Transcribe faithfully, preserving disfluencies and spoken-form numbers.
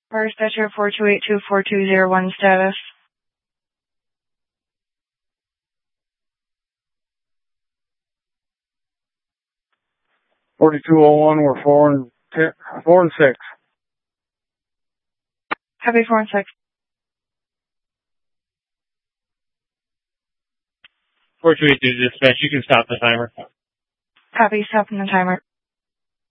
Fire dispatcher four two eight two four two zero one status. forty-two oh one, we're four and ten, four and six. Copy four and six. four two eight two dispatch, you can stop the timer. Copy, stopping the timer.